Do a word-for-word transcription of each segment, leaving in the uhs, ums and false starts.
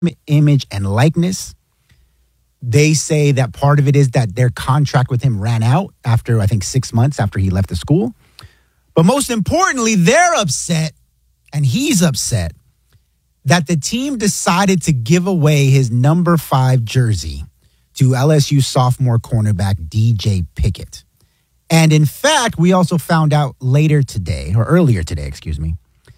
image, and likeness. They say that part of it is that their contract with him ran out after, I think, six months after he left the school. But most importantly, they're upset, and he's upset, that the team decided to give away his number five jersey to L S U sophomore cornerback D J Pickett. And in fact, we also found out later today, or earlier today, excuse me,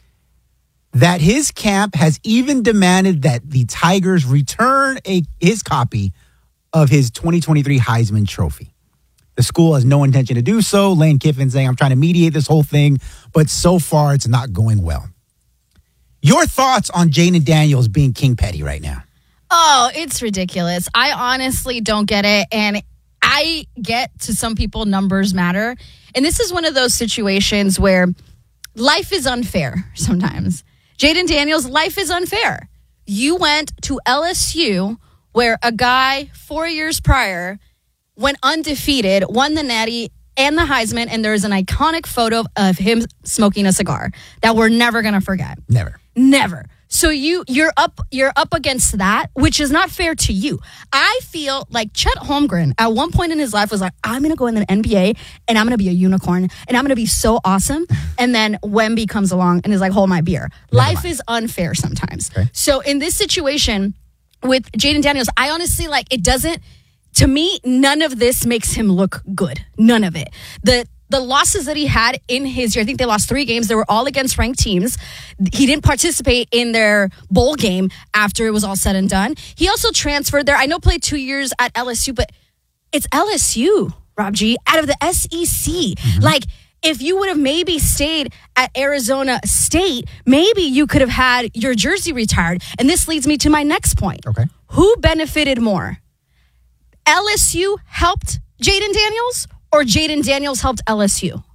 that his camp has even demanded that the Tigers return a his copy of his twenty twenty-three Heisman Trophy. The school has no intention to do so. Lane Kiffin saying, I'm trying to mediate this whole thing, but so far it's not going well. Your thoughts on Jayden Daniels being King Petty right now? Oh, it's ridiculous. I honestly don't get it. And I get, to some people, numbers matter. And this is one of those situations where life is unfair sometimes. Jayden Daniels, life is unfair. You went to L S U, where a guy four years prior went undefeated, won the Natty and the Heisman, and there's an iconic photo of him smoking a cigar that we're never going to forget. Never. Never. So you, you're up you're up against that, which is not fair to you. I feel like Chet Holmgren, at one point in his life, was like, I'm going to go in the N B A, and I'm going to be a unicorn, and I'm going to be so awesome. And then Wemby comes along and is like, hold my beer. Never Life mind. is unfair sometimes. Okay. So in this situation with Jayden Daniels, I honestly, like, it doesn't, to me, none of this makes him look good. None of it. The The losses that he had in his year, I think they lost three games. They were all against ranked teams. He didn't participate in their bowl game after it was all said and done. He also transferred there. I know played two years at L S U, but it's L S U, Rob G, out of the S E C. Mm-hmm. Like, if you would have maybe stayed at Arizona State, maybe you could have had your jersey retired. And this leads me to my next point. Okay. Who benefited more? L S U helped Jayden Daniels, or Jayden Daniels helped L S U?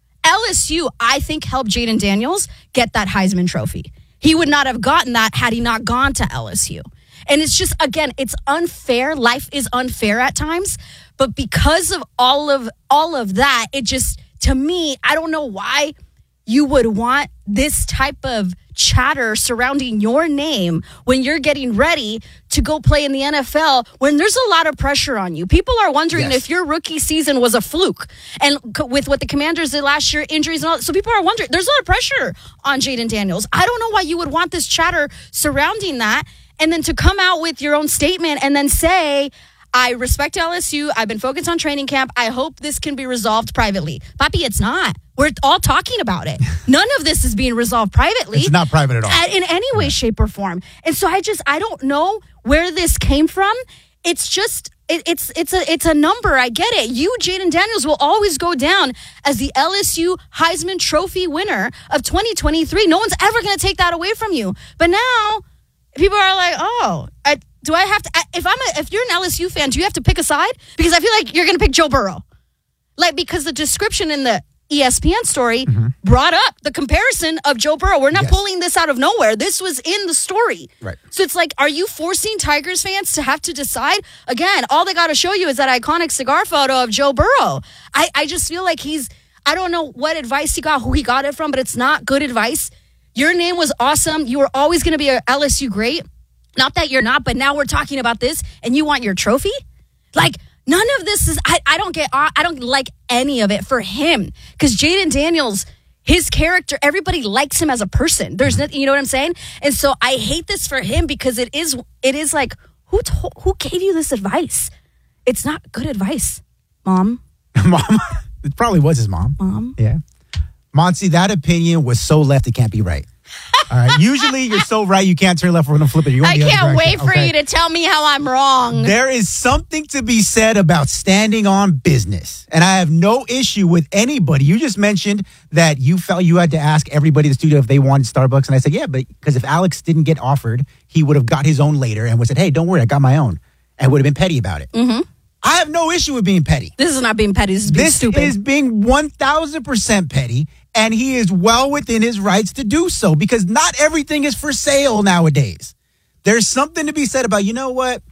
L S U, I think, helped Jayden Daniels get that Heisman Trophy. He would not have gotten that had he not gone to L S U. And it's just, again, it's unfair. Life is unfair at times. But because of all of all of that, it just, to me, I don't know why you would want this type of chatter surrounding your name when you're getting ready to go play in the N F L, when there's a lot of pressure on you. People are wondering yes. if your rookie season was a fluke, and with what the Commanders did last year, injuries and all. So people are wondering, there's a lot of pressure on Jayden Daniels. I don't know why you would want this chatter surrounding that, and then to come out with your own statement and then say, I respect L S U. I've been focused on training camp. I hope this can be resolved privately. Papi, it's not. We're all talking about it. None of this is being resolved privately. It's not private at all. In any way, shape, or form. And so I just, I don't know where this came from. It's just, it, it's it's a it's a number. I get it. You, Jayden Daniels, will always go down as the L S U Heisman Trophy winner of twenty twenty-three. No one's ever going to take that away from you. But now, people are like, oh, I, do I have to, I, if I'm a, if you're an L S U fan, do you have to pick a side? Because I feel like you're going to pick Joe Burrow. Like, because the description in the E S P N story mm-hmm. brought up the comparison of Joe Burrow. We're not yes. pulling this out of nowhere. This was in the story. Right. So it's like, are you forcing Tigers fans to have to decide? Again, all they got to show you is that iconic cigar photo of Joe Burrow. I, I just feel like he's, I don't know what advice he got, who he got it from, but it's not good advice. Your name was awesome. You were always going to be a L S U great. Not that you're not, but now we're talking about this and you want your trophy? Like, none of this is, I, I don't get, I don't like any of it for him. Because Jayden Daniels, his character, everybody likes him as a person. There's nothing, you know what I'm saying? And so I hate this for him because it is, it is like, who told, who gave you this advice? It's not good advice, Mom. Mom? It probably was his mom. Mom? Yeah. Monty, that opinion was so left it can't be right. All right. Usually you're so right you can't turn left or flip it. You I can't wait for okay. you to tell me how I'm wrong. There is something to be said about standing on business. And I have no issue with anybody. You just mentioned that you felt you had to ask everybody in the studio if they wanted Starbucks. And I said, yeah, but because if Alex didn't get offered, he would have got his own later and would have said, hey, don't worry, I got my own. And would have been petty about it. Mm-hmm. I have no issue with being petty. This is not being petty. This is being this stupid. This is being one thousand percent petty. And he is well within his rights to do so because not everything is for sale nowadays. There's something to be said about, you know what?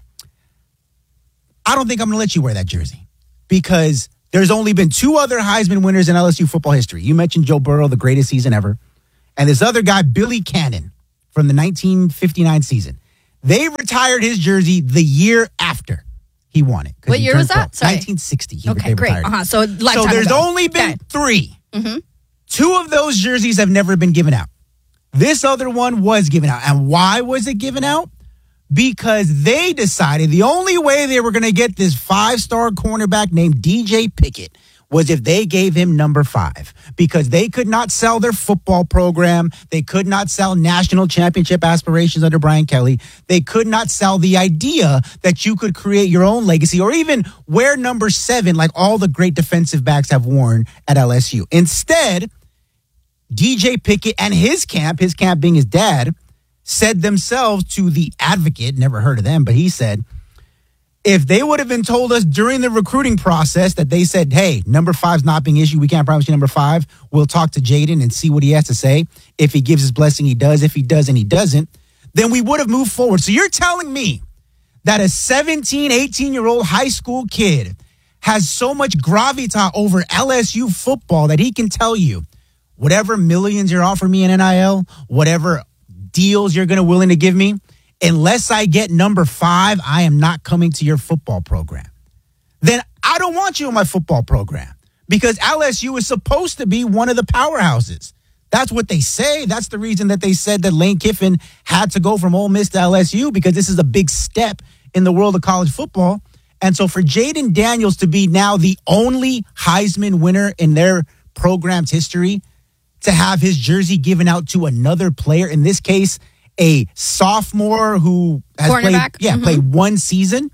I don't think I'm going to let you wear that jersey because there's only been two other Heisman winners in L S U football history. You mentioned Joe Burrow, the greatest season ever. And this other guy, Billy Cannon, from the nineteen fifty-nine season. They retired his jersey the year after he won it. What he year turned was that? pro. Sorry. nineteen sixty. He, Okay, they great. retired it. Uh-huh. So, lifetime So there's ago. only been Okay. three. Mm-hmm. Two of those jerseys have never been given out. This other one was given out. And why was it given out? Because they decided the only way they were going to get this five-star cornerback named D J Pickett was if they gave him number five. Because they could not sell their football program. They could not sell national championship aspirations under Brian Kelly. They could not sell the idea that you could create your own legacy or even wear number seven like all the great defensive backs have worn at L S U. Instead, D J Pickett and his camp, his camp being his dad, said themselves to The Advocate, never heard of them, but he said, if they would have been told us during the recruiting process that they said, hey, number five's not being issued, we can't promise you number five, we'll talk to Jaden and see what he has to say. If he gives his blessing, he does. If he does and he doesn't, then we would have moved forward. So you're telling me that a seventeen, eighteen-year-old high school kid has so much gravitas over L S U football that he can tell you, whatever millions you're offering me in N I L, whatever deals you're going to willing to give me, unless I get number five, I am not coming to your football program. Then I don't want you in my football program because L S U is supposed to be one of the powerhouses. That's what they say. That's the reason that they said that Lane Kiffin had to go from Ole Miss to L S U because this is a big step in the world of college football. And so for Jaden Daniels to be now the only Heisman winner in their program's history, to have his jersey given out to another player, in this case, a sophomore who has played, yeah, mm-hmm. played one season,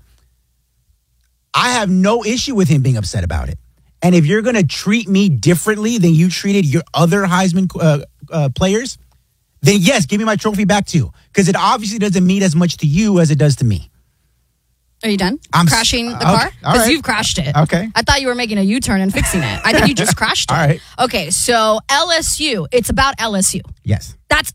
I have no issue with him being upset about it. And if you're going to treat me differently than you treated your other Heisman uh, uh, players, then yes, give me my trophy back too. Because it obviously doesn't mean as much to you as it does to me. Are you done? I'm crashing the okay, car? Because right. you've crashed it. Okay. I thought you were making a U-turn and fixing it. I think you just crashed it. All right. Okay, so L S U, it's about L S U. Yes. That's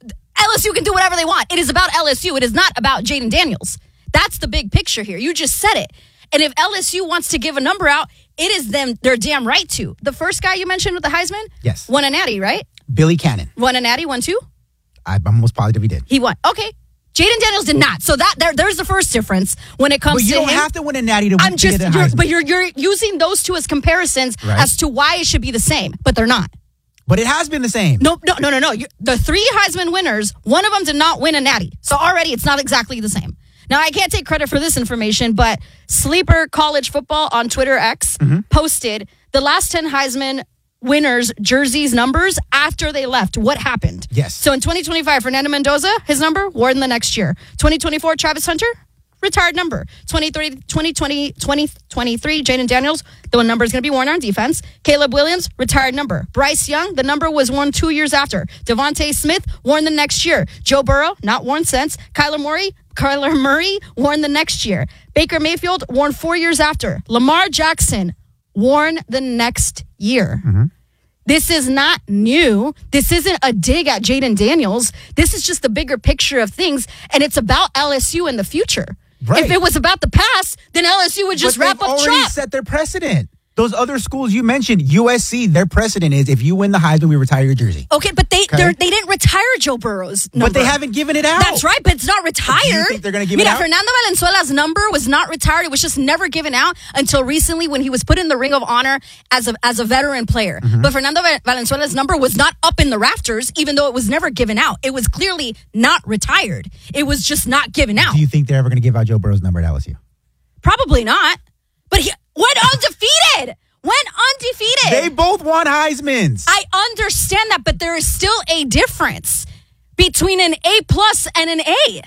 L S U can do whatever they want. It is about L S U. It is not about Jaden Daniels. That's the big picture here. You just said it. And if L S U wants to give a number out, it is them. They're damn right to. The first guy you mentioned with the Heisman? Yes. Won a natty, right? Billy Cannon. Won a natty, won two? I'm almost positive he did. He won. Okay. Jaden Daniels did not. So that there, there's the first difference when it comes but to you don't him. have to win a natty to, I'm to just, get a you're, Heisman. but you're you're using those two as comparisons Right. as to why it should be the same, but they're not. But it has been the same. No, no, no, no, no. You, the three Heisman winners, one of them did not win a natty. So already it's not exactly the same. Now, I can't take credit for this information, but Sleeper College Football on Twitter X mm-hmm. posted the last ten Heisman winners' jerseys numbers after they left. What happened? Yes. So in twenty twenty-five, Fernando Mendoza, his number, worn the next year. twenty twenty-four, Travis Hunter, retired number. twenty-three, twenty twenty, twenty twenty-three, Jaden Daniels, the number is going to be worn on defense. Caleb Williams, retired number. Bryce Young, the number was worn two years after. Devontae Smith, worn the next year. Joe Burrow, not worn since. Kyler Murray, Kyler Murray, worn the next year. Baker Mayfield, worn four years after. Lamar Jackson, worn the next year. Mm-hmm. This is not new. This isn't a dig at Jaden Daniels. This is just the bigger picture of things, and it's about L S U in the future. Right. If it was about the past, then L S U would just but wrap they've up already shop. set their precedent. Those other schools you mentioned, U S C, their precedent is if you win the Heisman, we retire your jersey. Okay, but they Okay. they're- they didn't retire Joe Burrow's number. But they haven't given it out. That's right, but it's not retired. Do you think they're going to give Mira, it out? Fernando Valenzuela's number was not retired. It was just never given out until recently when he was put in the Ring of Honor as a as a veteran player. Mm-hmm. But Fernando Valenzuela's number was not up in the rafters, even though it was never given out. It was clearly not retired. It was just not given out. Do you think they're ever going to give out Joe Burrow's number at L S U? Probably not. But he went undefeated. Went undefeated. They both won Heismans. I understand that, but there is still a difference between an A plus and an A.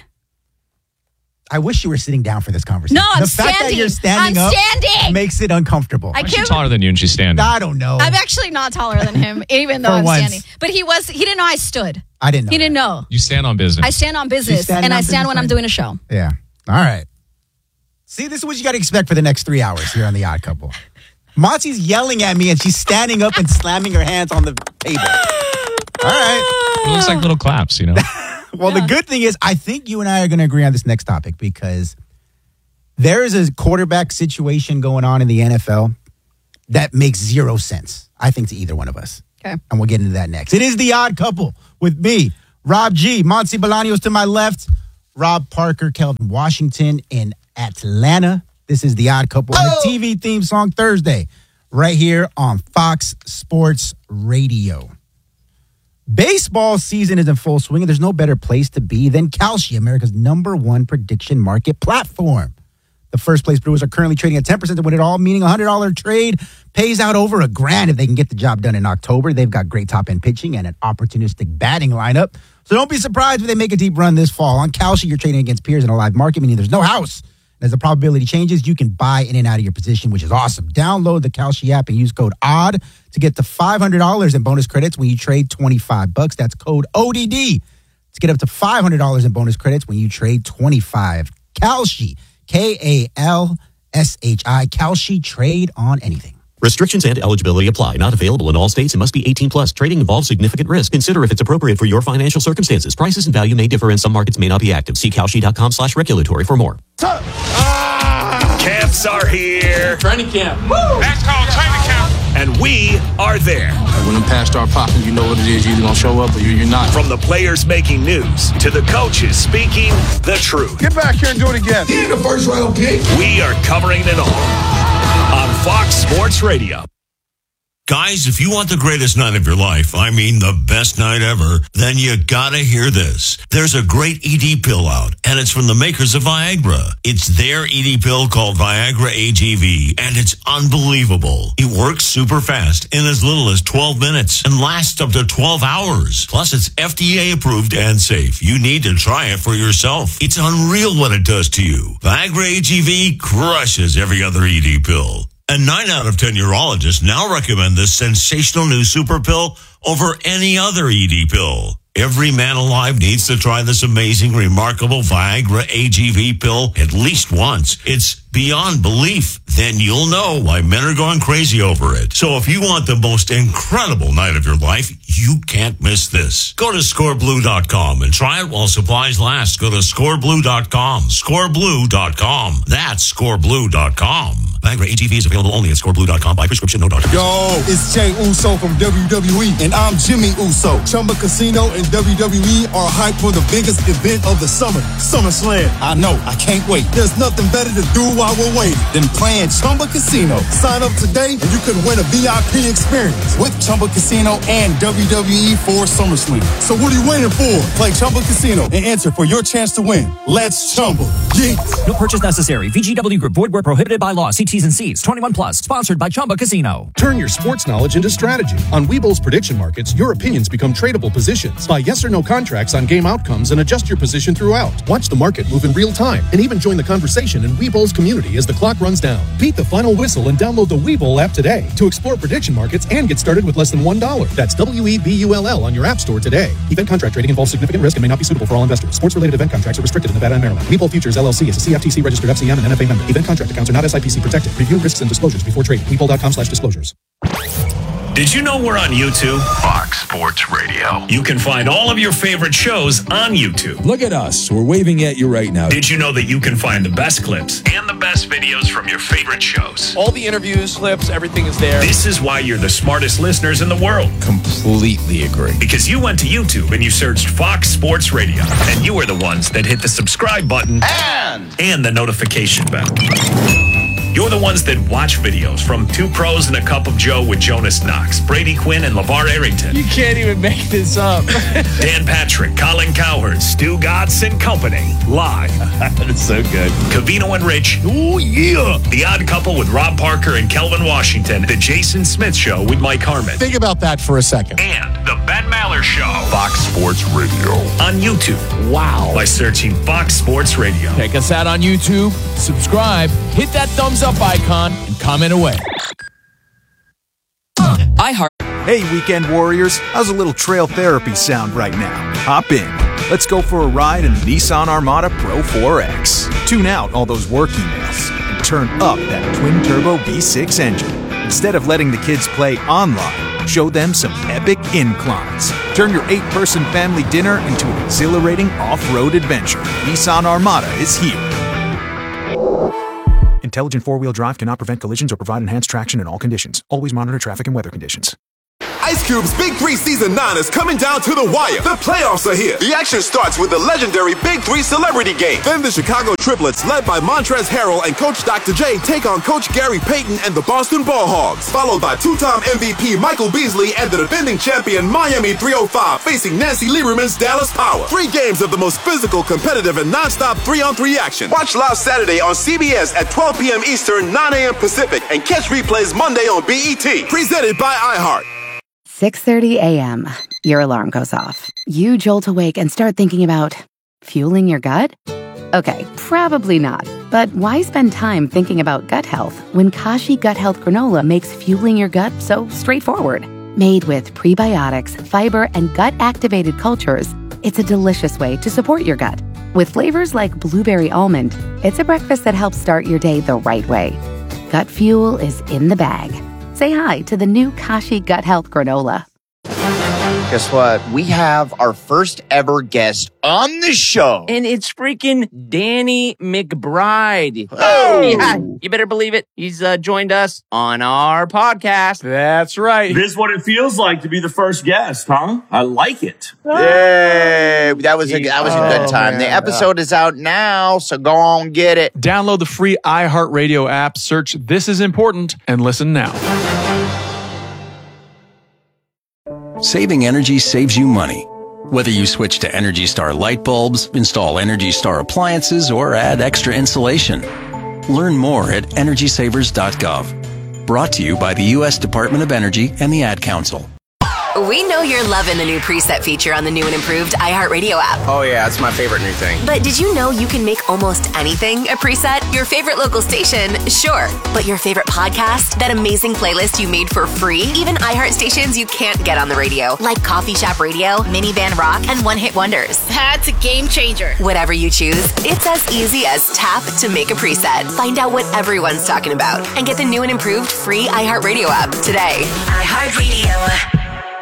I wish you were sitting down for this conversation. No, I'm the fact standing. that you're standing I'm up standing. makes it uncomfortable. I I, She's can't. taller than you and she's standing. don't know. I'm actually not taller than him, even though For I'm once. standing. But he was. He didn't know I stood. I didn't know. He didn't that. know. You stand on business. I stand on business, standing and on I stand business, when I'm right? doing a show. Yeah. All right. See, this is what you got to expect for the next three hours here on The Odd Couple. Monty's yelling at me, and she's standing up and slamming her hands on the table. All right. It looks like little claps, you know? Well, Yeah. the good thing is, I think you and I are going to agree on this next topic because there is a quarterback situation going on in the N F L that makes zero sense, I think, to either one of us. Okay. And we'll get into that next. It is The Odd Couple with me, Rob G. Monty Bolaños to my left, Rob Parker, Kelvin Washington in Atlanta. This is The Odd Couple, oh! the T V theme song Thursday, right here on Fox Sports Radio. Baseball season is in full swing, and there's no better place to be than Kalshi, America's number one prediction market platform. The first place Brewers are currently trading at ten percent to win it all, meaning a one hundred dollars trade pays out over a grand if they can get the job done in October. They've got great top-end pitching and an opportunistic batting lineup. So don't be surprised if they make a deep run this fall. On Kalshi, you're trading against peers in a live market, meaning there's no house. As the probability changes, you can buy in and out of your position, which is awesome. Download the Kalshi app and use code ODD to get the five hundred dollars in bonus credits when you trade twenty-five bucks. That's code O D D to get up to five hundred dollars in bonus credits when you trade twenty-five. Kalshi, K A L S H I, Kalshi, trade on anything. Restrictions and eligibility apply. Not available in all states and must be eighteen plus. Trading involves significant risk. Consider if it's appropriate for your financial circumstances. Prices and value may differ and some markets may not be active. See Kalshi.com slash regulatory for more. Ah, camps are here. Training camp. Woo! That's called training camp. And we are there. When them pads start popping, you know what it is. You're either going to show up or you're not. From the players making news to the coaches speaking the truth. Get back here and do it again. He ain't the first round pick. We are covering it all on Fox Sports Radio. Guys, if you want the greatest night of your life, I mean the best night ever, then you gotta hear this. There's a great E D pill out, and it's from the makers of Viagra. It's their E D pill called Viagra A G V, and it's unbelievable. It works super fast in as little as twelve minutes and lasts up to twelve hours. Plus, it's F D A approved and safe. You need to try it for yourself. It's unreal what it does to you. Viagra A G V crushes every other E D pill. And nine out of ten urologists now recommend this sensational new super pill over any other E D pill. Every man alive needs to try this amazing, remarkable Viagra A G V pill at least once. It's beyond belief. Then you'll know why men are going crazy over it. So if you want the most incredible night of your life, you can't miss this. Go to score blue dot com and try it while supplies last. Go to score blue dot com. score blue dot com. That's score blue dot com. Viagra A G V is available only at score blue dot com by prescription, no doctor. Yo, it's Jay Uso from W W E, and I'm Jimmy Uso. Chumba Casino and W W E are hyped for the biggest event of the summer, SummerSlam. I know, I can't wait. There's nothing better to do while we're waiting than playing Chumba Casino. Sign up today and you could win a V I P experience with Chumba Casino and W W E for SummerSlam. So what are you waiting for? Play Chumba Casino and enter for your chance to win. Let's Chumba. Yeah. No purchase necessary. V G W Group. Void where prohibited by law. See T's and C's. twenty-one plus. Sponsored by Chumba Casino. Turn your sports knowledge into strategy. On Webull's prediction markets, your opinions become tradable positions. Buy yes or no contracts on game outcomes and adjust your position throughout. Watch the market move in real time and even join the conversation in Webull's community as the clock runs down. Beat the final whistle and download the Webull app today to explore prediction markets and get started with less than one dollar. That's W E B U L L on your app store today. Event contract trading involves significant risk and may not be suitable for all investors. Sports-related event contracts are restricted in Nevada and Maryland. Webull Futures L L C is a C F T C registered F C M and N F A member. Event contract accounts are not S I P C protected. Review risks and disclosures before trading. Webull dot com slash disclosures. Did you know we're on YouTube? Fox Sports Radio. You can find all of your favorite shows on YouTube. Look at us. We're waving at you right now. Did you know that you can find the best clips and the best videos from your favorite shows? All the interviews, clips, everything is there. This is why you're the smartest listeners in the world. Completely agree. Because you went to YouTube and you searched Fox Sports Radio. And you are the ones that hit the subscribe button and, and the notification bell. You're the ones that watch videos from Two Pros and a Cup of Joe with Jonas Knox, Brady Quinn, and LeVar Arrington. You can't even make this up. Dan Patrick, Colin Cowherd, Stu Godson and Company, live. That's so good. Covino and Rich. Oh, yeah. The Odd Couple with Rob Parker and Kelvin Washington. The Jason Smith Show with Mike Harmon. Think about that for a second. And the Ben Maller Show. Fox Sports Radio. On YouTube. Wow. By searching Fox Sports Radio. Check us out on YouTube. Subscribe. Hit that thumbs up icon and comment away. I heart. Hey, weekend warriors. How's a little trail therapy sound right now? Hop in. Let's go for a ride in the Nissan Armada Pro four X. Tune out all those work emails and turn up that twin-turbo V six engine. Instead of letting the kids play online, show them some epic inclines. Turn your eight-person family dinner into an exhilarating off-road adventure. Nissan Armada is here. Intelligent four-wheel drive cannot prevent collisions or provide enhanced traction in all conditions. Always monitor traffic and weather conditions. I Ice Cube's Big Three Season nine is coming down to the wire. The playoffs are here. The action starts with the legendary Big Three Celebrity Game. Then the Chicago Triplets, led by Montrezl Harrell and Coach Doctor J, take on Coach Gary Payton and the Boston Ball Hogs, followed by two-time M V P Michael Beasley and the defending champion Miami three oh five facing Nancy Lieberman's Dallas Power. Three games of the most physical, competitive, and non-stop three-on-three action. Watch live Saturday on C B S at twelve p.m. Eastern, nine a.m. Pacific, and catch replays Monday on B E T. Presented by iHeart. six thirty a.m. Your alarm goes off. You jolt awake and start thinking about fueling your gut? Okay, probably not. But why spend time thinking about gut health when Kashi Gut Health Granola makes fueling your gut so straightforward? Made with prebiotics, fiber, and gut-activated cultures, it's a delicious way to support your gut. With flavors like blueberry almond, it's a breakfast that helps start your day the right way. Gut fuel is in the bag. Say hi to the new Kashi Gut Health Granola. Guess what? We have our first ever guest on the show. And it's freaking Danny McBride. Oh! Yeah, you better believe it. He's uh, joined us on our podcast. That's right. This is what it feels like to be the first guest, huh? I like it. Yay! That was a, that was a good time. Oh, the man. episode is out now, so go on, get it. Download the free iHeartRadio app, search This Is Important, and listen now. Saving energy saves you money. Whether you switch to Energy Star light bulbs, install Energy Star appliances, or add extra insulation. Learn more at energy savers dot gov. Brought to you by the U S Department of Energy and the Ad Council. We know you're loving the new preset feature on the new and improved iHeartRadio app. Oh yeah, it's my favorite new thing. But did you know you can make almost anything a preset? Your favorite local station, sure. But your favorite podcast? That amazing playlist you made for free? Even iHeart stations you can't get on the radio, like Coffee Shop Radio, Minivan Rock, and One Hit Wonders. That's a game changer. Whatever you choose, it's as easy as tap to make a preset. Find out what everyone's talking about and get the new and improved free iHeartRadio app today. iHeartRadio.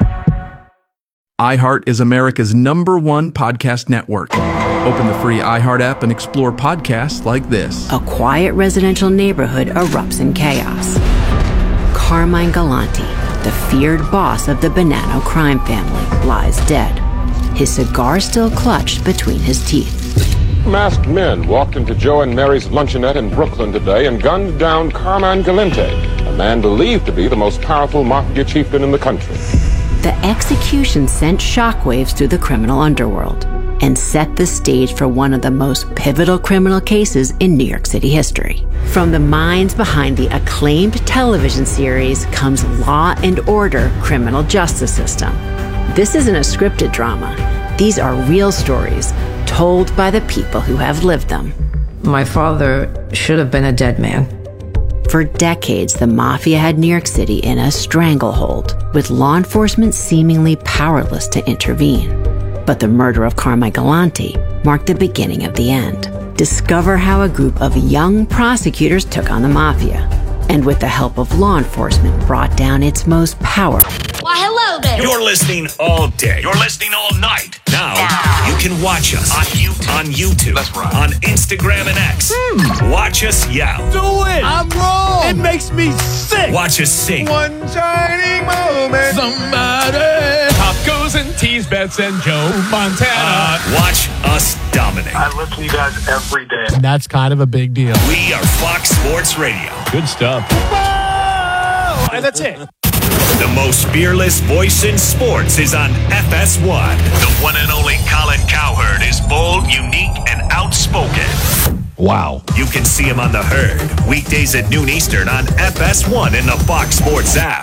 iHeart is America's number one podcast network. Open the free iHeart app and explore podcasts like this. A quiet residential neighborhood erupts in chaos. Carmine Galante, the feared boss of the Bonanno crime family, lies dead. His cigar still clutched between his teeth. Masked men walked into Joe and Mary's luncheonette in Brooklyn today and gunned down Carmine Galante, a man believed to be the most powerful mafia chieftain in the country. The execution sent shockwaves through the criminal underworld and set the stage for one of the most pivotal criminal cases in New York City history. From the minds behind the acclaimed television series comes Law and Order: Criminal Justice System. This isn't a scripted drama. These are real stories told by the people who have lived them. My father should have been a dead man. For decades, the mafia had New York City in a stranglehold, with law enforcement seemingly powerless to intervene. But the murder of Carmine Galante marked the beginning of the end. Discover how a group of young prosecutors took on the mafia, and with the help of law enforcement, brought down its most powerful. Why, hello there. You're listening all day. You're listening all night. Now, now. you can watch us on YouTube, on, YouTube, That's right. on Instagram and X. Hmm. Watch us yell. Do it. I'm wrong. It makes me sick. Watch us sing. One shining moment. Somebody. Tacos and teas, Bets and Joe Montana. Uh, watch us dominate. I listen to you guys every day. And that's kind of a big deal. We are Fox Sports Radio. Good stuff. Whoa! And that's it. The most fearless voice in sports is on F S one. The one and only Colin Cowherd is bold, unique, and outspoken. Wow. You can see him on The Herd, weekdays at noon Eastern on F S one in the Fox Sports app.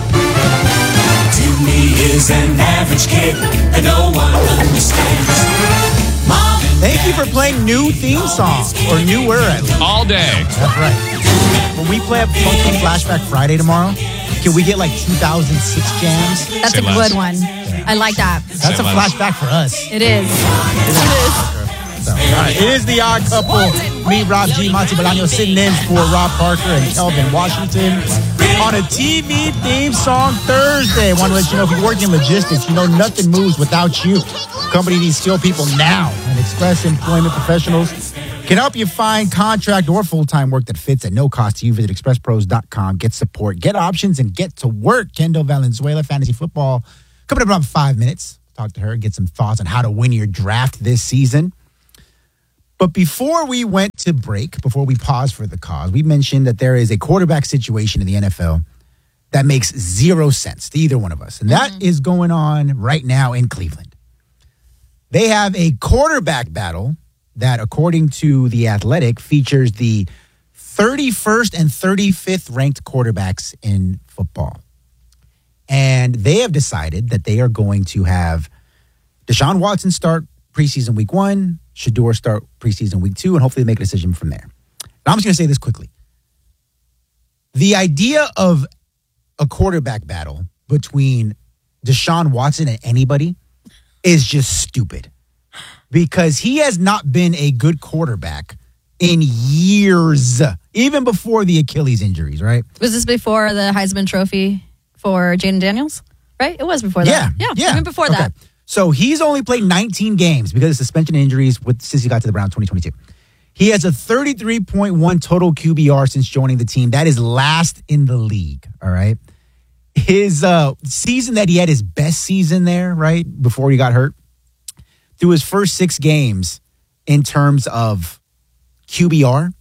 Timmy is an average kid and no one understands. Thank you for playing new theme songs, or newer at least. All day. That's right. When we play a Funky Flashback Friday tomorrow, can we get like two thousand six jams? That's a good one. I like that. That's a flashback for us. It is. It is. So, all right. It is the odd couple. Me, Rob G, Monty Bolaño sitting in for Rob Parker and Kelvin Washington on a T V theme song Thursday. I want to let you know, if you're working in logistics, you know nothing moves without you. Company needs skilled people now, and Express Employment Professionals Can help you find contract or full-time work that fits at no cost to you. Visit express pros dot com. Get support, get options, and get to work. Kendall Valenzuela, Fantasy Football. Coming up in about five minutes. Talk to her, get some thoughts on how to win your draft this season. But before we went to break, before we paused for the cause, we mentioned that there is a quarterback situation in the N F L that makes zero sense to either one of us. And that mm-hmm. is going on right now in Cleveland. They have a quarterback battle that, according to The Athletic, features the thirty-first and thirty-fifth ranked quarterbacks in football. And they have decided that they are going to have Deshaun Watson start preseason week one, Shedeur start preseason week two, and hopefully make a decision from there. Now, I'm just going to say this quickly. The idea of a quarterback battle between Deshaun Watson and anybody is just stupid. Because he has not been a good quarterback in years, even before the Achilles injuries, right? Was this before the Heisman Trophy for Jaden Daniels? Right? It was before that. Yeah. Yeah. yeah. Even before okay. that. So he's only played nineteen games because of suspension injuries with, since he got to the Browns twenty twenty-two. He has a thirty-three point one total Q B R since joining the team. That is last in the league, all right? His uh, season that he had his best season there, right, before he got hurt, through his first six games in terms of Q B R,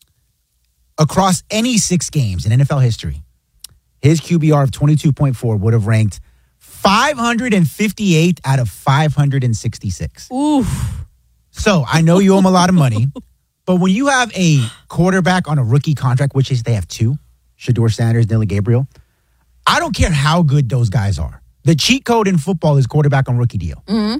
across any six games in N F L history, his Q B R of twenty-two point four would have ranked five hundred fifty-eight out of five hundred sixty-six. Oof. So I know you owe him a lot of money, but when you have a quarterback on a rookie contract, which is they have two, Shedeur Sanders, Dylan Gabriel, I don't care how good those guys are. The cheat code in football is quarterback on rookie deal. Mm-hmm.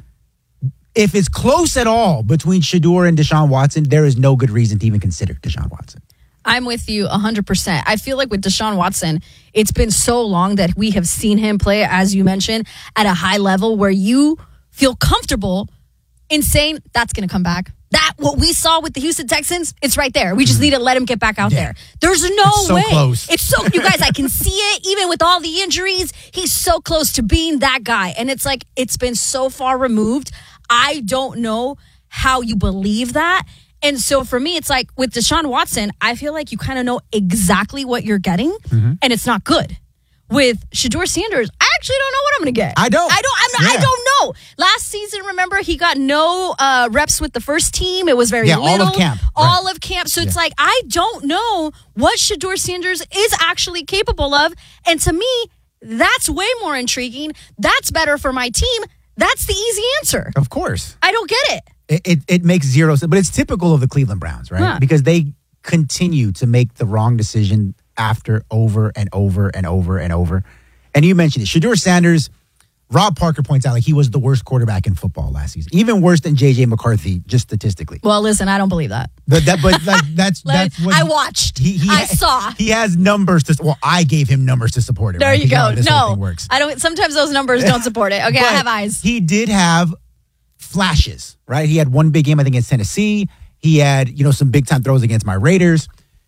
If it's close at all between Shedeur and Deshaun Watson, there is no good reason to even consider Deshaun Watson. I'm with you one hundred percent. I feel like with Deshaun Watson, it's been so long that we have seen him play, as you mentioned, at a high level where you feel comfortable in saying that's going to come back. That, what we saw with the Houston Texans, it's right there. We just need to let him get back out Yeah. there. There's no It's so way. close. It's so, you guys, I can see it. Even with all the injuries, he's so close to being that guy. And it's like, it's been so far removed. I don't know how you believe that. And so for me, it's like with Deshaun Watson, I feel like you kind of know exactly what you're getting, Mm-hmm. and it's not good. With Shedeur Sanders, I actually don't know what I'm going to get. I don't. I don't. I'm not, Yeah. I don't know. Last season, remember, he got no uh, reps with the first team. It was very Yeah, all little. of camp. All Right. of camp. So it's like I don't know what Shedeur Sanders is actually capable of, and to me, that's way more intriguing. That's better for my team. That's the easy answer. Of course. I don't get it. It, it, it makes zero sense, but it's typical of the Cleveland Browns, right? Huh. Because they continue to make the wrong decision after over and over and over and over. And you mentioned it. Shedeur Sanders, Rob Parker points out like he was the worst quarterback in football last season, even worse than J J McCarthy, just statistically. Well, listen, I don't believe that. But, that, but like, that's Like, that's what I he- watched. He, he I ha- saw. He has numbers to. Well, I gave him numbers to support it. There right? you Because know go. how this whole No, thing works. I don't. Sometimes those numbers don't support it. Okay, I But have eyes. He did have flashes, right? He had one big game, I think, against Tennessee. He had, you know, some big time throws against my Raiders.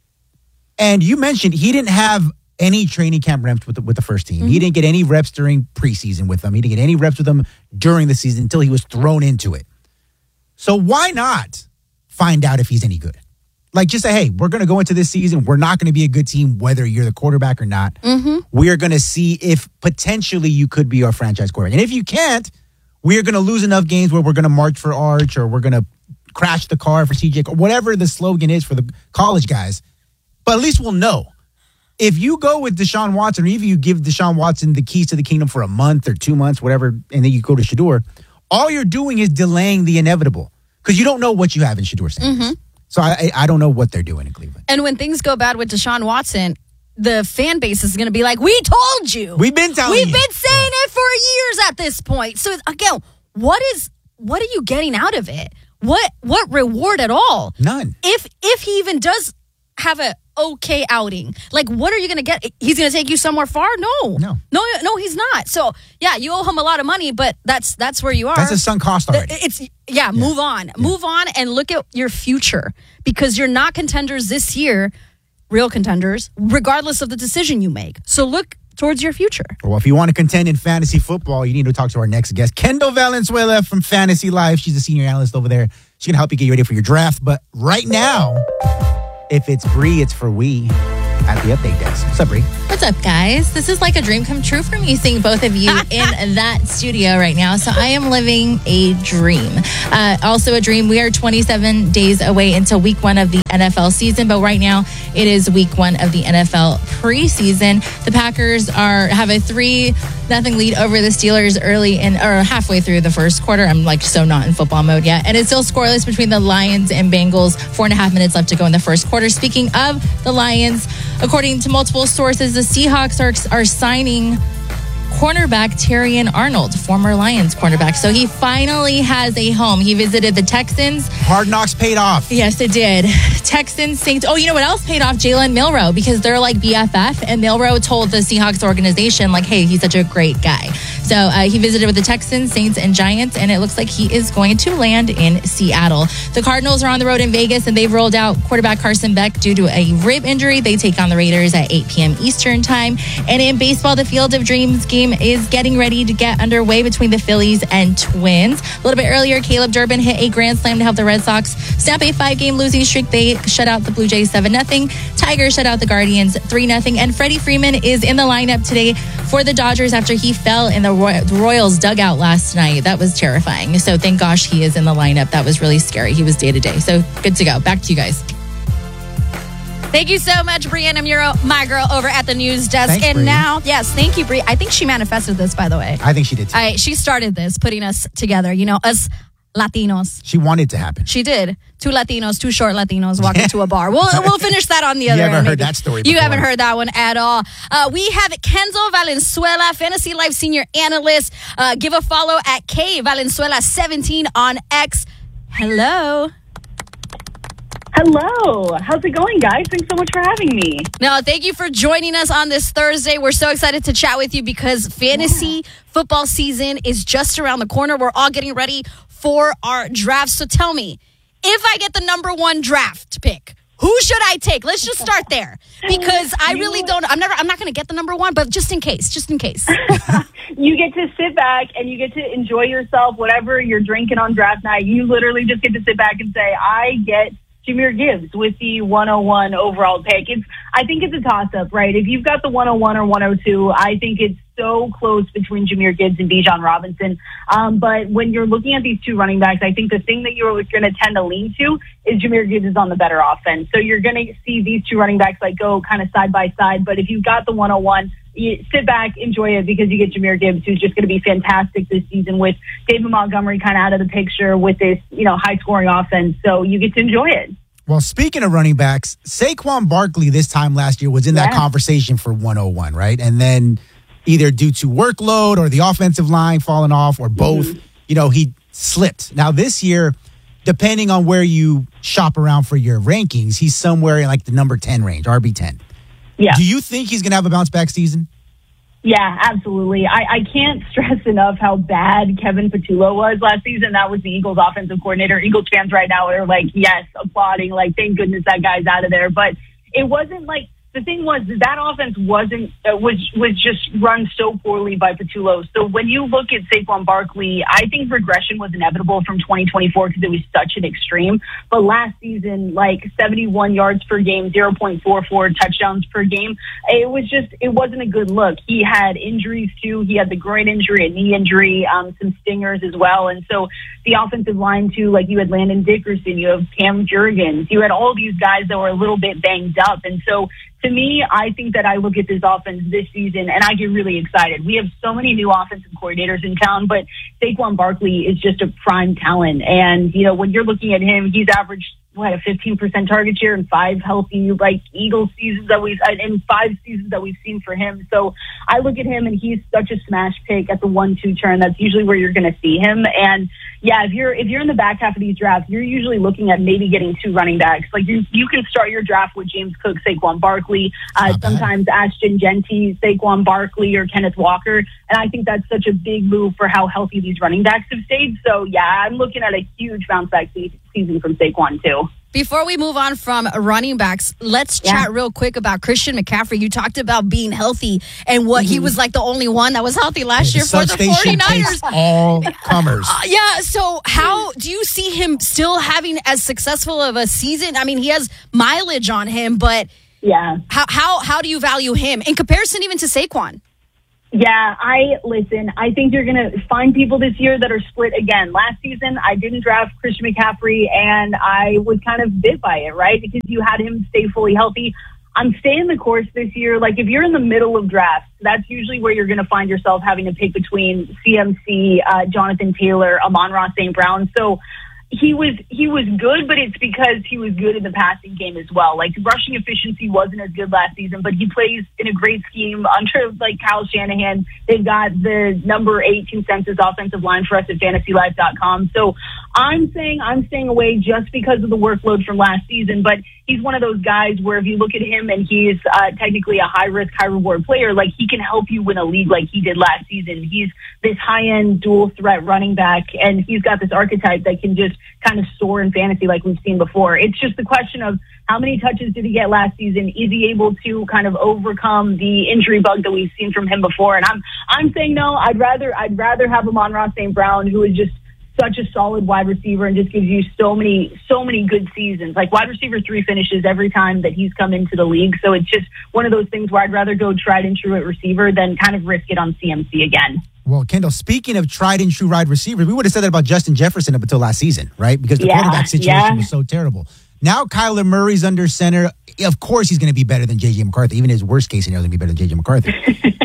And you mentioned he didn't have any training camp reps with the, with the first team. Mm-hmm. He didn't get any reps during preseason with them. He didn't get any reps with them during the season until he was thrown into it. So why not find out if he's any good? Like, just say, hey, we're going to go into this season. We're not going to be a good team, whether you're the quarterback or not. Mm-hmm. We're going to see if potentially you could be our franchise quarterback. And if you can't, we're going to lose enough games where we're going to march for Arch or we're going to crash the car for C J or whatever the slogan is for the college guys. But at least we'll know. If you go with Deshaun Watson, or even you give Deshaun Watson the keys to the kingdom for a month or two months, whatever, and then you go to Shedeur, all you're doing is delaying the inevitable because you don't know what you have in Shedeur Sanders. Mm-hmm. So I, I I don't know what they're doing in Cleveland. And when things go bad with Deshaun Watson, the fan base is going to be like, we told you. We've been telling We've you. been saying it for years at this point. So again, what is what are you getting out of it? What what reward at all? None. If if he even does have a okay outing, like what are you going to get? He's going to take you somewhere far? No. No. No, no, he's not. So, yeah, you owe him a lot of money, but that's that's where you are. That's a sunk cost already. It's yeah, move on. Move on and look at your future because you're not contenders this year, real contenders, regardless of the decision you make. So look towards your future. Well, if you want to contend in fantasy football, you need to talk to our next guest, Kendall Valenzuela from Fantasy Life. She's a senior analyst over there. She's going to help you get ready for your draft. But right now, if it's Bree, it's for we at the update desk. What's up, Bree? What's up, guys? This is like a dream come true for me, seeing both of you in that studio right now. So I am living a dream. Uh, also a dream. We are twenty-seven days away until week one of the N F L season, but right now it is week one of the N F L preseason. The Packers are have a three nothing lead over the Steelers early in or halfway through the first quarter. I'm like so not in football mode yet, and it's still scoreless between the Lions and Bengals. Four and a half minutes left to go in the first quarter. Speaking of the Lions, according to multiple sources, the Seahawks are, are signing cornerback Terrion Arnold, former Lions cornerback. So he finally has a home. He visited the Texans. Hard Knocks paid off. Yes, it did. Texans, Saints. Oh, you know what else paid off? Jalen Milroe, because they're like B F F. And Milroe told the Seahawks organization, like, hey, he's such a great guy. So uh, he visited with the Texans, Saints, and Giants, and it looks like he is going to land in Seattle. The Cardinals are on the road in Vegas, and they've rolled out quarterback Carson Beck due to a rib injury. They take on the Raiders at eight p.m. Eastern time. And in baseball, the Field of Dreams game is getting ready to get underway between the Phillies and Twins. A little bit earlier, Caleb Durbin hit a grand slam to help the Red Sox snap a five-game losing streak. They shut out the Blue Jays seven nothing. Tigers shut out the Guardians three nothing. And Freddie Freeman is in the lineup today for the Dodgers after he fell in the Roy- Royals dugout last night. That was terrifying. So thank gosh he is in the lineup. That was really scary. He was day-to-day. So good to go. Back to you guys. Thank you so much, Brianna Muro, my girl over at the news desk. Thanks, and Bri. now, yes, thank you, Bri. I think she manifested this, by the way. I think she did too. I, she started this, putting us together, you know, us Latinos. She wanted to happen. She did. Two Latinos, two short Latinos walking to a bar. We'll we'll finish that on the other You end. haven't heard maybe. that story You before. haven't heard that one at all. Uh, we have Kenzo Valenzuela, Fantasy Life Senior Analyst. Uh, give a follow at K Valenzuela seventeen on X. Hello. Hello. How's it going, guys? Thanks so much for having me. No, thank you for joining us on this Thursday. We're so excited to chat with you because fantasy yeah. football season is just around the corner. We're all getting ready for our drafts. So tell me, if I get the number one draft pick, who should I take? Let's just start there because I really don't. I'm never. I'm not going to get the number one, but just in case, just in case. You get to sit back and you get to enjoy yourself, whatever you're drinking on draft night. You literally just get to sit back and say, I get Jahmyr Gibbs with the one oh one overall pick. It's, I think it's a toss-up, right? If you've got the one oh one or one oh two, I think it's so close between Jahmyr Gibbs and Bijan Robinson. Um, but when you're looking at these two running backs, I think the thing that you're going to tend to lean to is Jahmyr Gibbs is on the better offense. So you're going to see these two running backs like go kind of side by side. But if you've got the one oh one, you sit back, enjoy it because you get Jahmyr Gibbs, who's just going to be fantastic this season with David Montgomery kind of out of the picture with this, you know, high scoring offense. So you get to enjoy it. Well, speaking of running backs, Saquon Barkley this time last year was in that Yeah. conversation for one oh one, right? And then either due to workload or the offensive line falling off or both, Mm-hmm. you know, he slipped. Now this year, depending on where you shop around for your rankings, he's somewhere in like the number ten range, R B ten. Yeah. Do you think he's going to have a bounce back season? Yeah, absolutely. I, I can't stress enough how bad Kevin Patullo was last season. That was the Eagles offensive coordinator. Eagles fans right now are like, yes, applauding, like, thank goodness that guy's out of there. But it wasn't like, the thing was that offense wasn't, uh, was, was just run so poorly by Patullo. So when you look at Saquon Barkley, I think regression was inevitable from twenty twenty-four because it was such an extreme. But last season, like seventy-one yards per game, zero point four four touchdowns per game. It was just, it wasn't a good look. He had injuries too. He had the groin injury, a knee injury, um, some stingers as well. And so the offensive line too, like you had Landon Dickerson, you have Cam Jurgens, you had all these guys that were a little bit banged up. And so to me, I think that I look at this offense this season and I get really excited. We have so many new offensive coordinators in town, but Saquon Barkley is just a prime talent. And, you know, when you're looking at him, he's averaged, what, a fifteen percent target share in five healthy, like, Eagles seasons that we've, in five seasons that we've seen for him. So I look at him and he's such a smash pick at the one two turn. That's usually where you're going to see him. And yeah, if you're, if you're in the back half of these drafts, you're usually looking at maybe getting two running backs. Like you, you can start your draft with James Cook, Saquon Barkley, uh, sometimes Ashton Genty, Saquon Barkley, or Kenneth Walker. And I think that's such a big move for how healthy these running backs have stayed. So yeah, I'm looking at a huge bounce back se- season from Saquon too. Before we move on from running backs, let's yeah. chat real quick about Christian McCaffrey. You talked about being healthy and what mm-hmm. he was like the only one that was healthy last yeah, year for the forty-niners. All comers. Uh, yeah. So how do you see him still having as successful of a season? I mean, he has mileage on him, but yeah, how how how do you value him in comparison even to Saquon? Yeah, I listen, I think you're going to find people this year that are split again. Last season, I didn't draft Christian McCaffrey, and I was kind of bit by it, right? Because you had him stay fully healthy. I'm staying the course this year. Like, if you're in the middle of drafts, that's usually where you're going to find yourself having to pick between C M C, uh, Jonathan Taylor, Amon-Ra Saint Brown. So he was he was good, but it's because he was good in the passing game as well. Like, rushing efficiency wasn't as good last season, but he plays in a great scheme under, like, Kyle Shanahan. They've got the number eight consensus offensive line for us at fantasy life dot com. So I'm saying I'm staying away just because of the workload from last season, but he's one of those guys where if you look at him and he's uh, technically a high-risk, high-reward player, like, he can help you win a league like he did last season. He's this high-end dual-threat running back, and he's got this archetype that can just kind of soar in fantasy like we've seen before. It's just the question of how many touches did he get last season? Is he able to kind of overcome the injury bug that we've seen from him before? And I'm I'm saying no. I'd rather I'd rather have Amon-Ra Saint Brown, who is just such a solid wide receiver and just gives you so many so many good seasons. Like, wide receiver three finishes every time that he's come into the league. So it's just one of those things where I'd rather go tried and true at receiver than kind of risk it on C M C again. Well, Kendall, speaking of tried and true wide receivers, we would have said that about Justin Jefferson up until last season, right? Because the yeah, quarterback situation yeah. was so terrible. Now Kyler Murray's under center. Of course he's going to be better than J J McCarthy. Even his worst case scenario is going to be better than J J McCarthy.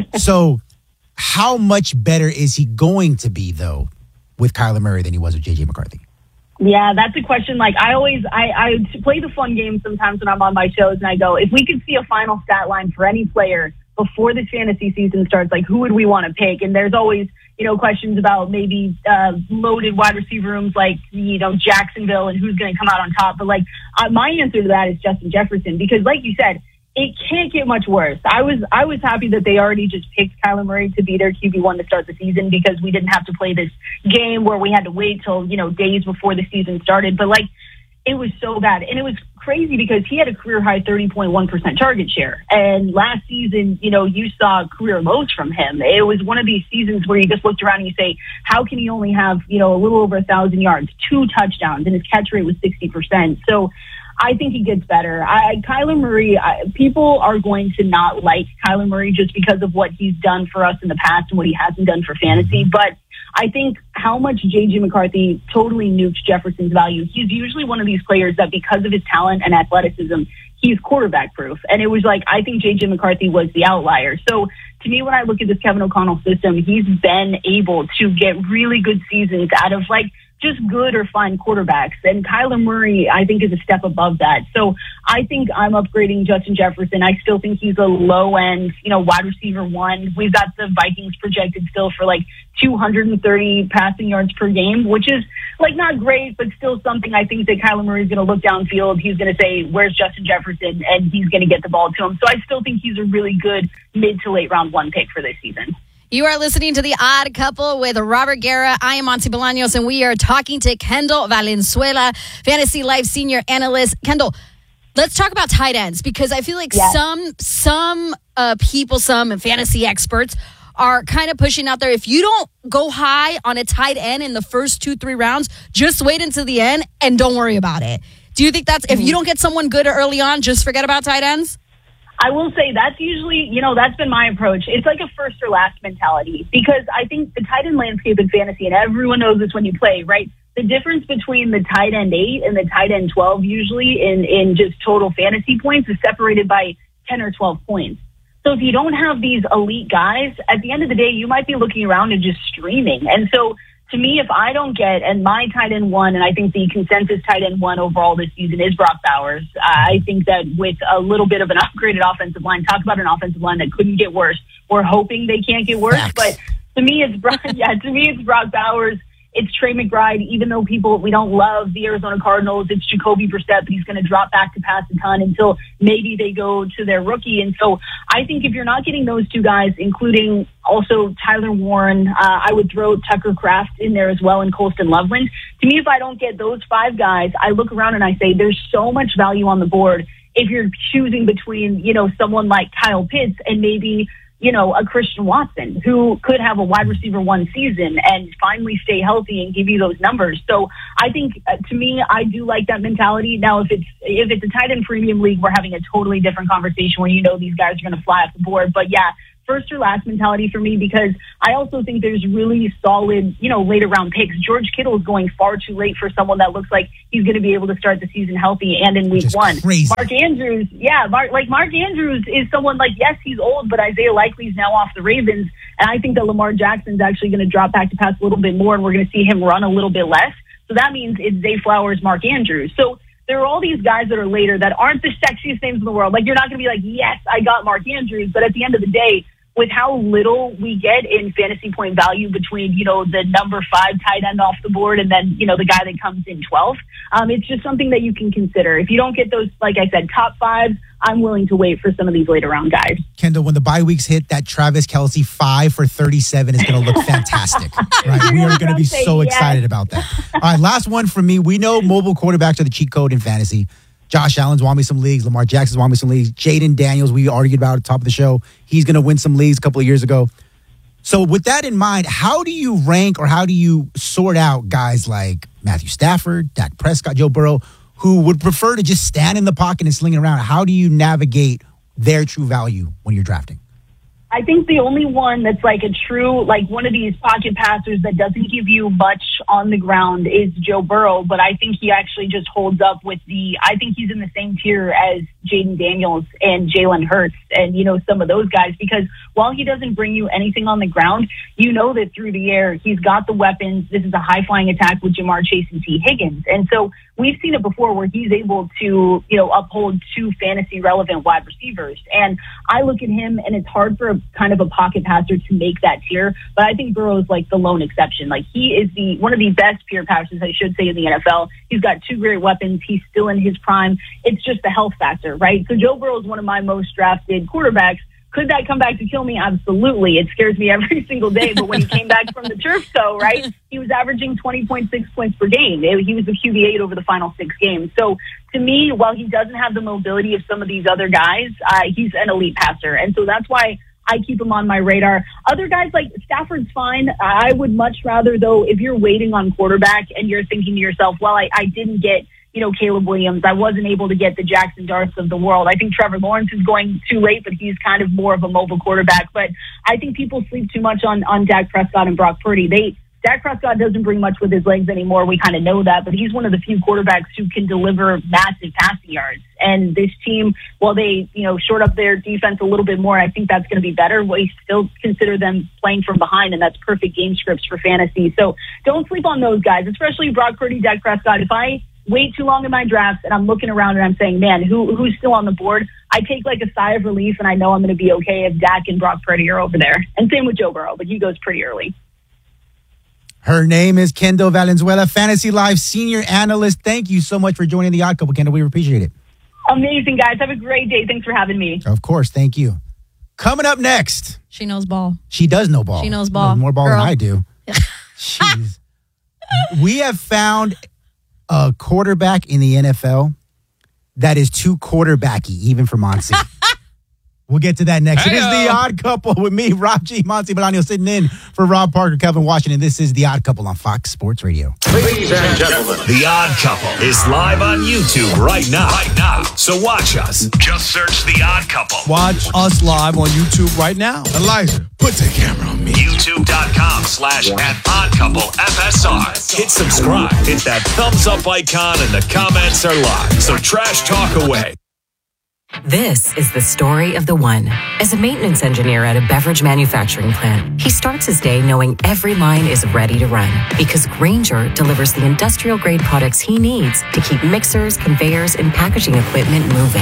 So how much better is he going to be, though, with Kyler Murray than he was with J J McCarthy? Yeah, that's a question. Like, I always, I, I play the fun game sometimes when I'm on my shows, and I go, if we could see a final stat line for any player before this fantasy season starts, like, who would we want to pick? And there's always, you know, questions about maybe uh, loaded wide receiver rooms like, you know, Jacksonville and who's going to come out on top. But, like, uh, my answer to that is Justin Jefferson, because, like you said, it can't get much worse. I was I was happy that they already just picked Kyler Murray to be their Q B one to start the season, because we didn't have to play this game where we had to wait till, you know, days before the season started. But, like, it was so bad. And it was crazy because he had a career high thirty point one percent target share. And last season, you know, you saw career lows from him. It was one of these seasons where you just looked around and you say, how can he only have, you know, a little over a thousand yards, two touchdowns, and his catch rate was sixty percent. So I think he gets better. I, Kyler Murray, I, people are going to not like Kyler Murray just because of what he's done for us in the past and what he hasn't done for fantasy. But I think how much J J McCarthy totally nuked Jefferson's value. He's usually one of these players that, because of his talent and athleticism, he's quarterback proof. And it was like, I think J J McCarthy was the outlier. So to me, when I look at this Kevin O'Connell system, he's been able to get really good seasons out of, like, just good or fine quarterbacks. And Kyler Murray, I think, is a step above that. So I think I'm upgrading Justin Jefferson. I still think he's a low-end, you know, wide receiver one. We've got the Vikings projected still for, like, two hundred thirty passing yards per game, which is, like, not great, but still something I think that Kyler Murray is going to look downfield. He's going to say, where's Justin Jefferson? And he's going to get the ball to him. So I still think he's a really good mid to late round one pick for this season. You are listening to The Odd Couple with Robert Guerra. I am Monty Bolaños, and we are talking to Kendall Valenzuela, Fantasy Life Senior Analyst. Kendall, let's talk about tight ends, because I feel like yes. some some uh, people, some fantasy experts are kind of pushing out there. If you don't go high on a tight end in the first two, three rounds, just wait until the end and don't worry about it. Do you think that's, if you don't get someone good early on, just forget about tight ends? I will say that's usually, you know, that's been my approach. It's like a first or last mentality, because I think the tight end landscape in fantasy, and everyone knows this when you play, right? The difference between the tight end eight and the tight end twelve usually in, in just total fantasy points is separated by ten or twelve points. So if you don't have these elite guys, at the end of the day, you might be looking around and just streaming. And so to me, if I don't get, and my tight end one, and I think the consensus tight end one overall this season is Brock Bowers. Uh, I think that with a little bit of an upgraded offensive line, talk about an offensive line that couldn't get worse. We're hoping they can't get worse, Facts. But to me, it's Brock. Yeah, to me, it's Brock Bowers. it's Trey McBride. Even though people, we don't love the Arizona Cardinals, it's Jacoby Brissett, but he's going to drop back to pass a ton until maybe they go to their rookie. And so I think if you're not getting those two guys, including also Tyler Warren, uh, I would throw Tucker Kraft in there as well and Colston Loveland. To me, if I don't get those five guys, I look around and I say there's so much value on the board if you're choosing between, you know, someone like Kyle Pitts and maybe, you know, a Christian Watson who could have a wide receiver one season and finally stay healthy and give you those numbers. So I think uh, to me, I do like that mentality. Now, if it's, if it's a tight end premium league, we're having a totally different conversation where, you know, these guys are going to fly off the board. But yeah, first or last mentality for me, because I also think there's really solid, you know, later round picks. George Kittle is going far too late for someone that looks like he's going to be able to start the season healthy and in week one. Crazy. Mark Andrews, yeah, Mark, like Mark Andrews is someone like, yes, he's old, but Isaiah Likely's now off the Ravens. And I think that Lamar Jackson's actually going to drop back to pass a little bit more, and we're going to see him run a little bit less. So that means it's Zay Flowers, Mark Andrews. So there are all these guys that are later that aren't the sexiest names in the world. Like, you're not going to be like, yes, I got Mark Andrews. But at the end of the day, with how little we get in fantasy point value between, you know, the number five tight end off the board and then, you know, the guy that comes in twelfth, um, it's just something that you can consider. If you don't get those, like I said, top fives, I'm willing to wait for some of these later round guys. Kendall, when the bye weeks hit, that Travis Kelce five for thirty-seven is going to look fantastic. Right? We are going to be so yes. excited about that. All right, last one from me. We know mobile quarterbacks are the cheat code in fantasy. Josh Allen's won me some leagues. Lamar Jackson's won me some leagues. Jaden Daniels, we argued about at the top of the show. He's going to win some leagues a couple of years ago. So with that in mind, how do you rank or how do you sort out guys like Matthew Stafford, Dak Prescott, Joe Burrow, who would prefer to just stand in the pocket and sling it around? How do you navigate their true value when you're drafting? I think the only one that's like a true, like one of these pocket passers that doesn't give you much on the ground is Joe Burrow, but I think he actually just holds up with the, I think he's in the same tier as Jaden Daniels and Jalen Hurts and, you know, some of those guys, because while he doesn't bring you anything on the ground, you know that through the air, he's got the weapons. This is a high flying attack with Jamar Chase and T. Higgins. And so we've seen it before where he's able to, you know, uphold two fantasy relevant wide receivers. And I look at him and it's hard for a kind of a pocket passer to make that tier, but I think Burrow is like the lone exception. Like he is the one of the best pure passers, I should say, in the N F L. He's got two great weapons. He's still in his prime. It's just the health factor, right? So Joe Burrow is one of my most drafted quarterbacks. Could that come back to kill me? Absolutely. It scares me every single day. But when he came back from the turf toe, right, he was averaging twenty point six points per game. He was a Q B eight over the final six games. So to me, while he doesn't have the mobility of some of these other guys, uh, he's an elite passer. And so that's why I keep him on my radar. Other guys like Stafford's fine. I would much rather, though, if you're waiting on quarterback and you're thinking to yourself, well, I, I didn't get, you know, Caleb Williams. I wasn't able to get the Jackson Darts of the world. I think Trevor Lawrence is going too late, but he's kind of more of a mobile quarterback. But I think people sleep too much on, on Dak Prescott and Brock Purdy. They, Dak Prescott doesn't bring much with his legs anymore. We kind of know that, but he's one of the few quarterbacks who can deliver massive passing yards. And this team, while they, you know, short up their defense a little bit more, I think that's going to be better. We still consider them playing from behind, and that's perfect game scripts for fantasy. So don't sleep on those guys, especially Brock Purdy, Dak Prescott. If I wait too long in my drafts and I'm looking around and I'm saying, man, who who's still on the board? I take like a sigh of relief, and I know I'm going to be okay if Dak and Brock Purdy are over there. And same with Joe Burrow, but he goes pretty early. Her name is Kendall Valenzuela, Fantasy Live senior analyst. Thank you so much for joining the Odd Couple, Kendall. We appreciate it. Amazing, guys. Have a great day. Thanks for having me. Of course. Thank you. Coming up next. She knows ball. She does know ball. She knows ball. Knows more ball Girl. than I do. Jeez. We have found a quarterback in the N F L that is too quarterbacky, even for Monty. We'll get to that next. Hey-o. It is The Odd Couple with me, Rob G. Monty Bolaño, sitting in for Rob Parker, Kelvin Washington. This is The Odd Couple on Fox Sports Radio. Ladies and gentlemen, The Odd Couple is live on YouTube right now. Right now. So watch us. Just search The Odd Couple. Watch us live on YouTube right now. Elijah, put the camera on me. YouTube.com slash at Odd Couple F S R. Hit subscribe. Hit that thumbs up icon, and the comments are live. So trash talk away. This is the story of the one. As a maintenance engineer at a beverage manufacturing plant, he starts his day knowing every line is ready to run because Grainger delivers the industrial grade products he needs to keep mixers, conveyors, and packaging equipment moving.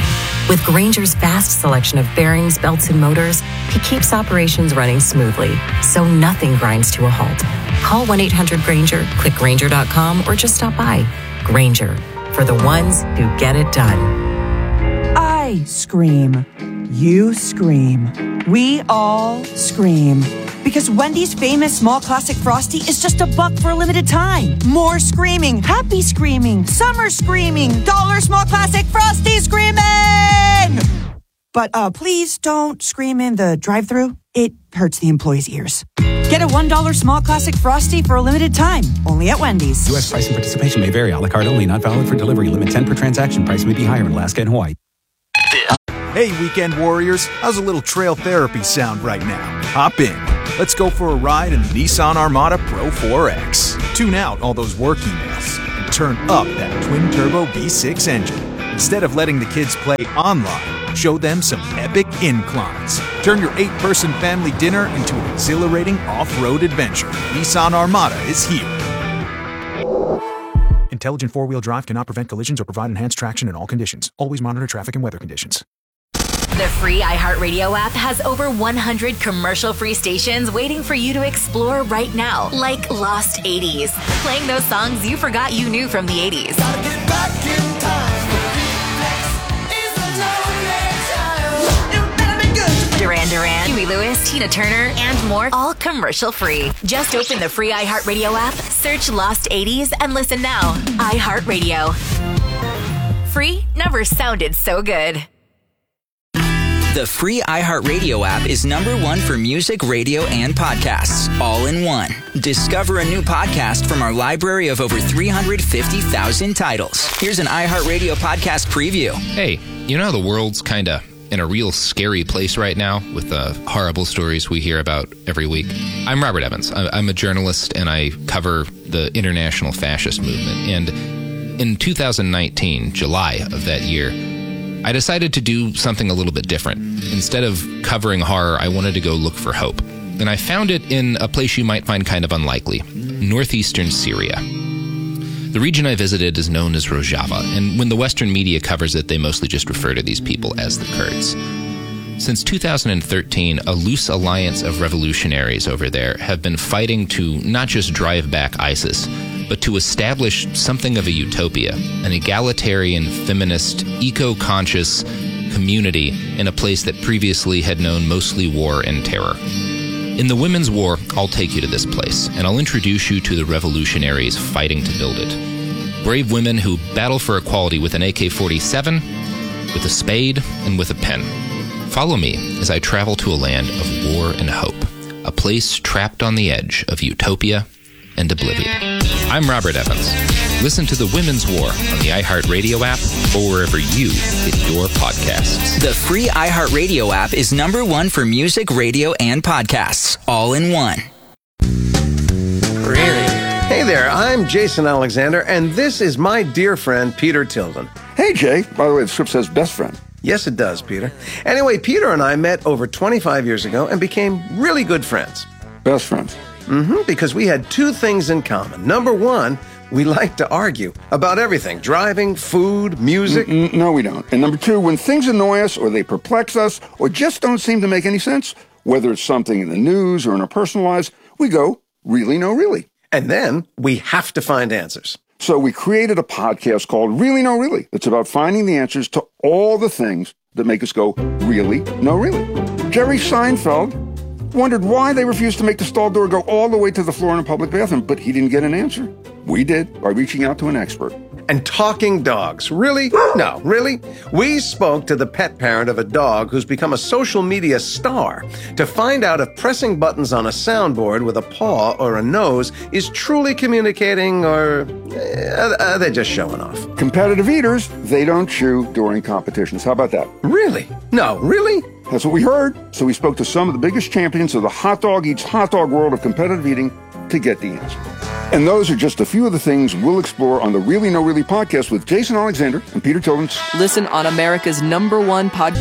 With Grainger's vast selection of bearings, belts, and motors, he keeps operations running smoothly, so nothing grinds to a halt. Call one eight hundred Grainger, click Grainger dot com, or just stop by. Grainger, for the ones who get it done. I scream. You scream. We all scream. Because Wendy's famous small classic Frosty is just a buck for a limited time. More screaming, happy screaming, summer screaming, dollar small classic Frosty screaming! But uh, please don't scream in the drive-thru. It hurts the employees' ears. Get a one dollar small classic Frosty for a limited time, only at Wendy's. U S price and participation may vary. A la carte only, not valid for delivery. Limit ten per transaction. Price may be higher in Alaska and Hawaii. Hey, weekend warriors. How's a little trail therapy sound right now? Hop in. Let's go for a ride in the Nissan Armada Pro four X. Tune out all those work emails and turn up that twin-turbo V six engine. Instead of letting the kids play online, show them some epic inclines. Turn your eight-person family dinner into an exhilarating off-road adventure. Nissan Armada is here. Intelligent four-wheel drive cannot prevent collisions or provide enhanced traction in all conditions. Always monitor traffic and weather conditions. The free iHeartRadio app has over one hundred commercial-free stations waiting for you to explore right now, like Lost eighties, playing those songs you forgot you knew from the eighties. Duran Duran, Huey Lewis, Tina Turner, and more, all commercial-free. Just open the free iHeartRadio app, search Lost eighties, and listen now. iHeartRadio. Free never sounded so good. The free iHeartRadio app is number one for music, radio, and podcasts, all in one. Discover a new podcast from our library of over three hundred fifty thousand titles. Here's an iHeartRadio podcast preview. Hey, you know how the world's kind of in a real scary place right now with the horrible stories we hear about every week? I'm Robert Evans. I'm a journalist, and I cover the international fascist movement. And in two thousand nineteen, July of that year, I decided to do something a little bit different. Instead of covering horror, I wanted to go look for hope. And I found it in a place you might find kind of unlikely, northeastern Syria. The region I visited is known as Rojava, and when the Western media covers it, they mostly just refer to these people as the Kurds. Since two thousand thirteen, a loose alliance of revolutionaries over there have been fighting to not just drive back ISIS, but to establish something of a utopia, an egalitarian, feminist, eco-conscious community in a place that previously had known mostly war and terror. In the Women's War, I'll take you to this place, and I'll introduce you to the revolutionaries fighting to build it. Brave women who battle for equality with an A K forty-seven, with a spade, and with a pen. Follow me as I travel to a land of war and hope, a place trapped on the edge of utopia and oblivion. I'm Robert Evans. Listen to The Women's War on the iHeartRadio app or wherever you get your podcasts. The free iHeartRadio app is number one for music, radio, and podcasts, all in one. Really? Hey there, I'm Jason Alexander, and this is my dear friend, Peter Tilden. Hey, Jay. By the way, the script says best friend. Yes, it does, Peter. Anyway, Peter and I met over twenty-five years ago and became really good friends. Best friends. Mm-hmm, because we had two things in common. Number one, we like to argue about everything. Driving, food, music. Mm-mm, no, we don't. And number two, when things annoy us or they perplex us or just don't seem to make any sense, whether it's something in the news or in our personal lives, we go, really, no, really. And then we have to find answers. So we created a podcast called Really, No, Really. It's about finding the answers to all the things that make us go, really, no, really. Jerry Seinfeld wondered why they refused to make the stall door go all the way to the floor in a public bathroom, but he didn't get an answer. We did, by reaching out to an expert. And talking dogs. Really? No, really? We spoke to the pet parent of a dog who's become a social media star to find out if pressing buttons on a soundboard with a paw or a nose is truly communicating, or uh, are they just showing off? Competitive eaters, they don't chew during competitions. How about that? Really? No, really? That's what we heard. So we spoke to some of the biggest champions of the hot dog eats hot dog world of competitive eating to get the answer. And those are just a few of the things we'll explore on the Really No Really podcast with Jason Alexander and Peter Tilden. Listen on America's number one podcast.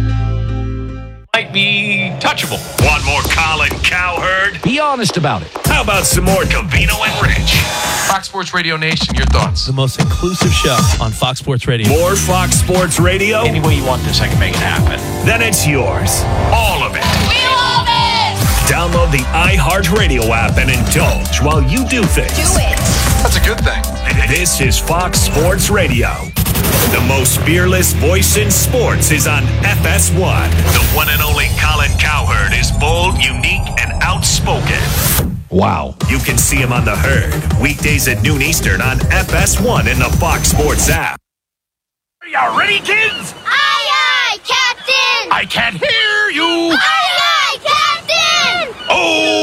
Might be touchable. Want more Colin Cowherd? Be honest about it. How about some more Covino and Rich? Fox Sports Radio Nation, your thoughts? The most inclusive show on Fox Sports Radio. More Fox Sports Radio? Any way you want this, I can make it happen. Then it's yours. All of it. We love it! Download the iHeartRadio app and indulge while you do things. Do it! That's a good thing. This is Fox Sports Radio. The most fearless voice in sports is on F S one. The one and only Colin Cowherd is bold, unique, and outspoken. Wow. You can see him on The Herd, weekdays at noon Eastern on F S one in the Fox Sports app. Are you ready, kids? Aye, aye, Captain! I can't hear you. Aye, aye, Captain! Oh!